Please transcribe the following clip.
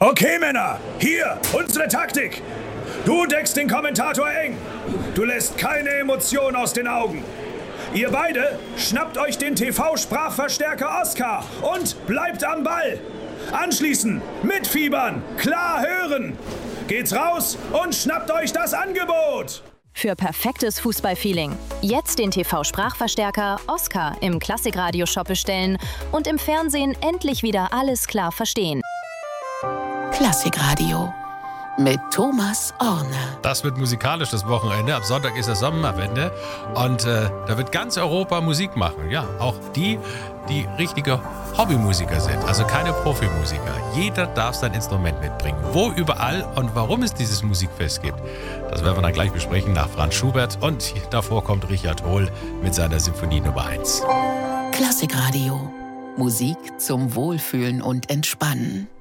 Okay, Männer, hier, unsere Taktik. Du deckst den Kommentator eng. Du lässt keine Emotion aus den Augen. Ihr beide schnappt euch den TV-Sprachverstärker Oscar und bleibt am Ball. Anschließend mitfiebern, klar hören. Geht's raus und schnappt euch das Angebot. Für perfektes Fußballfeeling. Jetzt den TV-Sprachverstärker Oscar im Klassikradio-Shop bestellen und im Fernsehen endlich wieder alles klar verstehen. Klassikradio mit Thomas Orne. Das wird musikalisch das Wochenende. Ab Sonntag ist das Sommerwende und da wird ganz Europa Musik machen. Ja, auch die richtige Hobbymusiker sind, also keine Profimusiker. Jeder darf sein Instrument mitbringen. Wo überall und warum es dieses Musikfest gibt, das werden wir dann gleich besprechen nach Franz Schubert. Und davor kommt Richard Hohl mit seiner Symphonie Nummer 1. Klassikradio. Musik zum Wohlfühlen und Entspannen.